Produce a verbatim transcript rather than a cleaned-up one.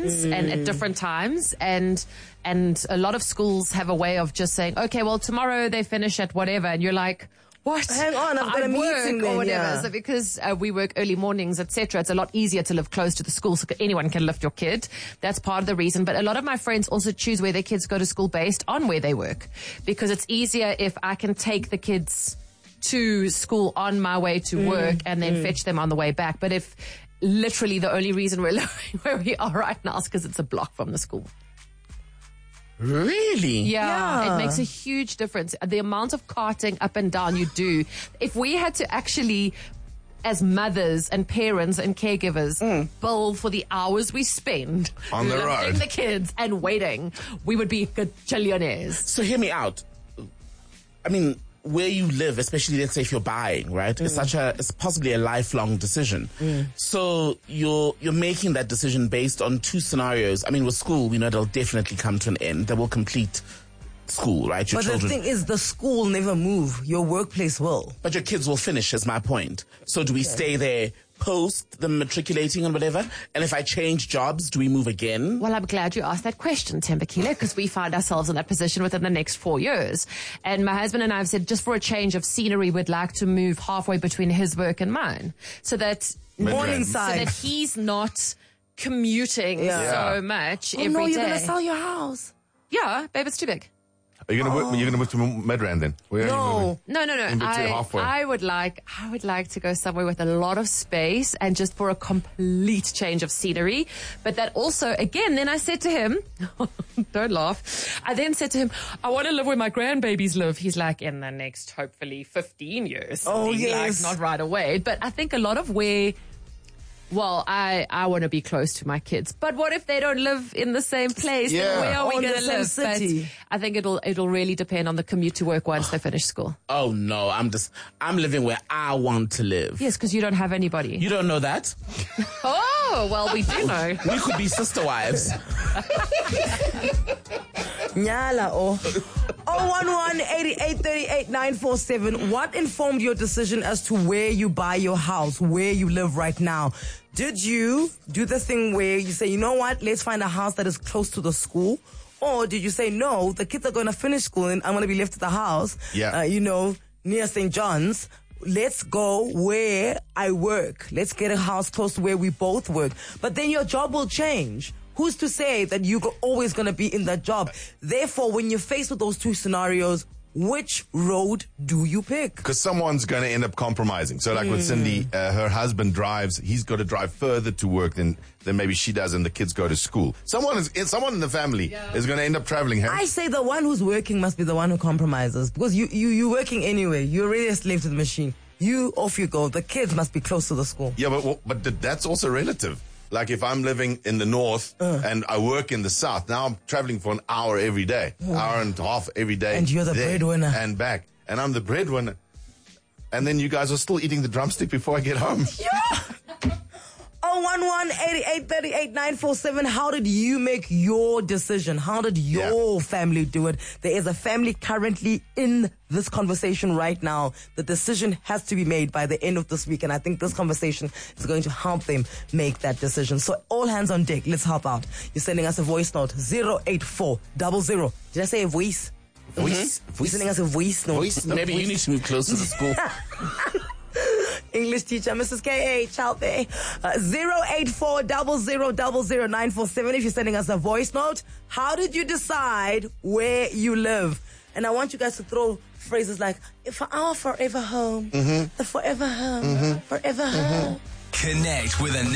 weekends mm. and at different times. And, and a lot of schools have a way of just saying, okay, well, tomorrow they finish at whatever. And you're like, what? Hang on, I've got I a meeting work or then, whatever. yeah. So because uh, we work early mornings, et cetera, it's a lot easier to live close to the school, so anyone can lift your kid. That's part of the reason. But a lot of my friends also choose where their kids go to school based on where they work, because it's easier if I can take the kids to school on my way to mm, work and then mm. fetch them on the way back. But if literally the only reason we're living where we are right now is because it's a block from the school. Really? Yeah, yeah, it makes a huge difference. The amount of carting up and down you do. If we had to actually, as mothers and parents and caregivers, mm. bill for the hours we spend on the road, the kids and waiting, we would be gajillionaires. So hear me out. I mean, where you live, especially let's say if you're buying, right? Mm. It's such a, it's possibly a lifelong decision. Mm. So you're, you're making that decision based on two scenarios. I mean, with school, we know it'll definitely come to an end. They will complete school, right? Your but children. The thing is, the school never move. Your workplace will. But your kids will finish, is my point. So do we okay. stay there post them matriculating and whatever? And if I change jobs, do we move again? Well, I'm glad you asked that question, Thembekile, because we find ourselves in that position within the next four years. And my husband and I have said, just for a change of scenery, we'd like to move halfway between his work and mine. So that, Morningside. so that he's not commuting yeah. so much oh, every no, day. you're going to sell your house. Yeah, babe, it's too big. Are you gonna oh. you're gonna move to Midrand then? Where no, no, no, no. In between, I, halfway. I would like, I would like to go somewhere with a lot of space and just for a complete change of scenery. But that also, again, then I said to him, don't laugh. I then said to him, I want to live where my grandbabies live. He's like, in the next, hopefully, fifteen years. Oh He's yes, like, not right away. But I think a lot of where. Well, I, I want to be close to my kids, but what if they don't live in the same place? Yeah. Then where are we On going the to same live? city. But I think it'll it'll really depend on the commute to work once they finish school. Oh no, I'm just I'm living where I want to live. Yes, because you don't have anybody. You don't know that? Oh, well, we do know. We could be sister wives. Nyala oh. oh one one, eighty-eight thirty-eight, nine four seven. What informed your decision as to where you buy your house, where you live right now? Did you do the thing where you say, you know what, let's find a house that is close to the school? Or did you say, no, the kids are going to finish school and I'm going to be left at the house, yeah. uh, you know, near Saint John's. Let's go where I work. Let's get a house close to where we both work. But then your job will change. Who's to say that you're always going to be in that job? Therefore, when you're faced with those two scenarios, which road do you pick? Because someone's going to end up compromising. So like mm. with Cindy, uh, her husband drives, he's got to drive further to work than, than maybe she does and the kids go to school. Someone is someone in the family yeah. is going to end up traveling. Hey? I say the one who's working must be the one who compromises. Because you, you, you're working anyway. You're already a slave to the machine. You, off you go. The kids must be close to the school. Yeah, but but that's also relative. Like if I'm living in the north uh. and I work in the south, now I'm traveling for an hour every day, oh. hour and a half every day. And you're the breadwinner. And back. And I'm the breadwinner. And then you guys are still eating the drumstick before I get home. Yeah. oh one one, eighty-eight thirty-eight, nine four seven. How did you make your decision? How did your yeah. family do it? There is a family currently in this conversation right now. The decision has to be made by the end of this week, and I think this conversation is going to help them make that decision. So all hands on deck. Let's help out. You're sending us a voice note, zero eight four zero zero. Did I say a voice? Voice? Mm-hmm. voice? You're sending us a voice note. Voice? Maybe voice. You need to move closer to the school. English teacher, Missus K H, out there. Uh, zero eight four zero zero zero zero nine four seven. If you're sending us a voice note, how did you decide where you live? And I want you guys to throw phrases like, for our forever home, mm-hmm. the forever home, mm-hmm. forever mm-hmm. home. Connect with a